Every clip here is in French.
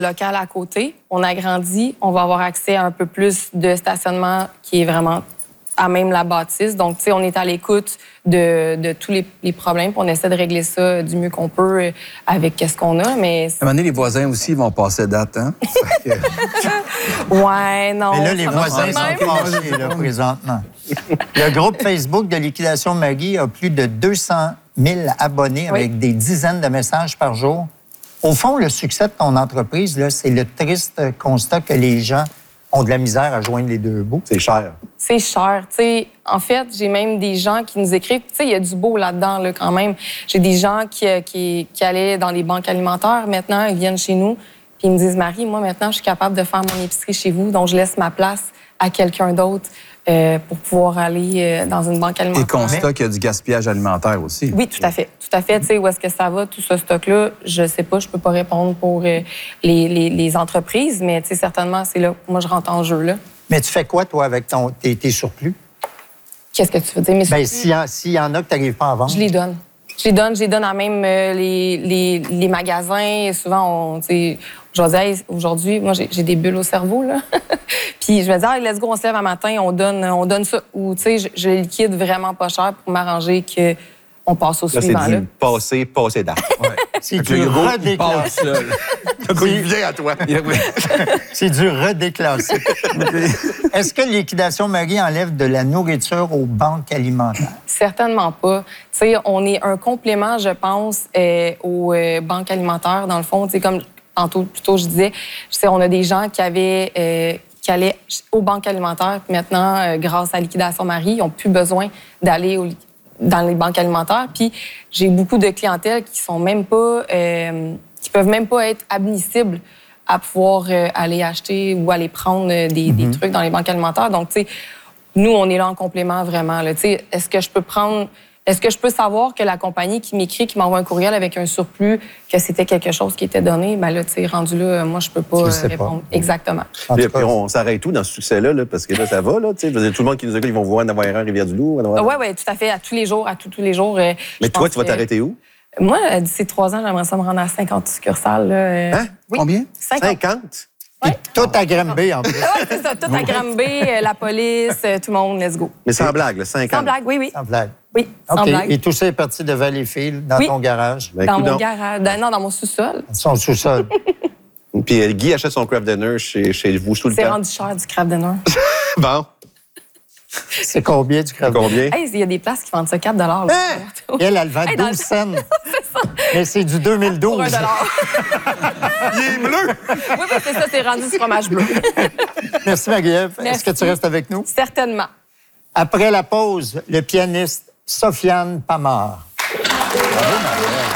local à côté. On agrandit, on va avoir accès à un peu plus de stationnement qui est vraiment à même la bâtisse. Donc, tu sais, on est à l'écoute de tous les problèmes, puis on essaie de régler ça du mieux qu'on peut avec ce qu'on a, mais... À un moment donné, les voisins aussi vont passer date, hein? Ouais, non. Mais là, les voisins sont fâchés, là, présentement. Le groupe Facebook de Liquidation Marie a plus de 200 000 abonnés avec des dizaines de messages par jour. Au fond, le succès de ton entreprise, là, c'est le triste constat que les gens ont de la misère à joindre les deux bouts. C'est cher. C'est cher. T'sais, en fait, j'ai même des gens qui nous écrivent. Il y a du beau là-dedans, là, quand même. J'ai des gens qui allaient dans les banques alimentaires. Maintenant, ils viennent chez nous puis ils me disent, Marie, moi, maintenant, je suis capable de faire mon épicerie chez vous, donc je laisse ma place à quelqu'un d'autre pour pouvoir aller dans une banque alimentaire. Et constat qu'il y a du gaspillage alimentaire aussi. Oui, tout à fait. Tout à fait. Tu sais, où est-ce que ça va, tout ce stock-là, je sais pas, je peux pas répondre pour les entreprises, mais tu sais, certainement, c'est là que moi, je rentre en jeu, là. Mais tu fais quoi, toi, avec tes surplus? Qu'est-ce que tu veux dire? Mes surplus? S'il y en a que tu n'arrives pas à vendre. Je les donne. Je les donne à même les magasins. Souvent, je vais dire, hey, aujourd'hui, moi, j'ai des bulles au cerveau, là. Puis je vais dire, hey, let's go, on se lève un matin, on donne ça. Ou, tu sais, je liquide vraiment pas cher pour m'arranger qu'on passe au suivant, là. C'est du passé date. Ouais. C'est du redéclassé. Le gars, il vient à toi. C'est du redéclassé. Est-ce que Liquidation Marie enlève de la nourriture aux banques alimentaires? Certainement pas. Tu sais, on est un complément, je pense, aux banques alimentaires, dans le fond. Tu sais, comme plus tôt, je disais, on a des gens qui allaient aux banques alimentaires, puis maintenant, grâce à Liquidation Marie, ils n'ont plus besoin d'aller dans les banques alimentaires. Puis j'ai beaucoup de clientèle qui sont même pas, qui peuvent même pas être admissibles à pouvoir aller acheter ou aller prendre des trucs dans les banques alimentaires. Donc, tu sais, nous, on est là en complément vraiment. Tu sais, est-ce que je peux savoir que la compagnie qui m'écrit, qui m'envoie un courriel avec un surplus, que c'était quelque chose qui était donné? Ben là, tu sais, rendu là, moi, je peux pas répondre. Exactement. Puis on s'arrête tout dans ce succès-là, là, parce que là, ça va, là, tu sais. Tout le monde qui nous écoute, ils vont voir en avoir un Rivière-du-Loup. Oui, tout à fait. À tous les jours, tous les jours. Mais toi, tu vas t'arrêter où? Moi, d'ici 3 ans, j'aimerais ça me rendre à 50 succursales. Là. Hein? Oui. Combien? 50? Ouais. Tout à Granby, en plus. Oui, c'est ça. Tout à Granby, la police, tout le monde, let's go. Mais sans blague, là, 50. Sans blague, oui. Sans blague. Oui, sans OK. blague. Et tout ça est parti de Valleyfield, dans ton garage? Ben, dans mon garage. Non, dans mon sous-sol. Son sous-sol. Puis Guy achète son craft dinner chez vous tout le temps. C'est rendu cher, du craft dinner. Bon. C'est combien du craft dinner? Combien? Hey, il y a des places qui vendent ça 4 là. Elle le vend 12 cents. C'est ça. Mais c'est du 2012. Pour $1. Il est bleu! Oui, c'est ça, c'est rendu du fromage bleu. Merci, Marie-Ève. Est-ce Merci. que tu restes avec nous? Certainement. Après la pause, le pianiste Sofiane Pamar. Bravo, Marie-Ève.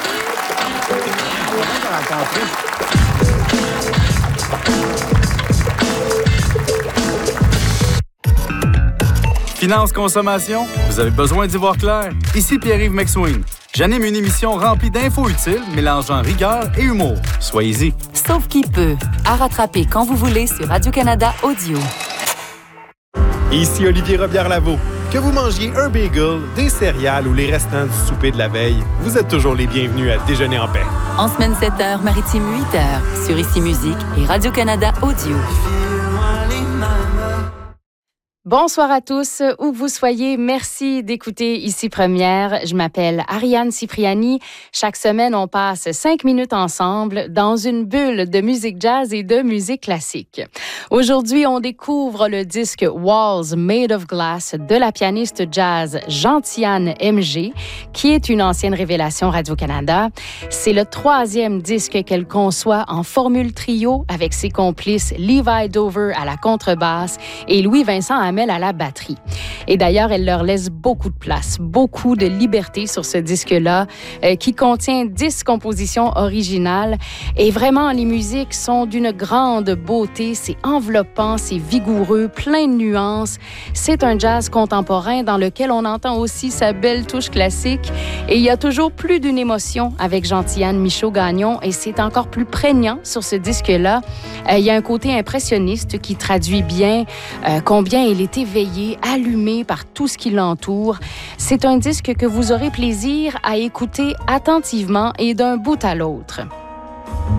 Finance Consommation, vous avez besoin d'y voir clair? Ici Pierre-Yves McSween. J'anime une émission remplie d'infos utiles, mélangeant rigueur et humour. Soyez-y. Sauf qui peut. À rattraper quand vous voulez sur Radio-Canada Audio. Ici Olivier Robillard-Lavaux. Que vous mangiez un bagel, des céréales ou les restants du souper de la veille, vous êtes toujours les bienvenus à Déjeuner en paix. En semaine 7h, maritime 8h, sur Ici Musique et Radio-Canada Audio. Bonsoir à tous, où que vous soyez. Merci d'écouter Ici Première. Je m'appelle Ariane Cipriani. Chaque semaine, on passe 5 minutes ensemble dans une bulle de musique jazz et de musique classique. Aujourd'hui, on découvre le disque Walls Made of Glass de la pianiste jazz Gentiane MG, qui est une ancienne révélation Radio-Canada. C'est le 3e disque qu'elle conçoit en formule trio avec ses complices Levi Dover à la contrebasse et Louis-Vincent Hamel à la batterie. Et d'ailleurs, elle leur laisse beaucoup de place, beaucoup de liberté sur ce disque-là, qui contient 10 compositions originales. Et vraiment, les musiques sont d'une grande beauté. C'est enveloppant, c'est vigoureux, plein de nuances. C'est un jazz contemporain dans lequel on entend aussi sa belle touche classique. Et il y a toujours plus d'une émotion avec Gentiane Michaud-Gagnon, et c'est encore plus prégnant sur ce disque-là. Il y a un côté impressionniste qui traduit bien combien il est éveillé, allumé par tout ce qui l'entoure. C'est un disque que vous aurez plaisir à écouter attentivement et d'un bout à l'autre.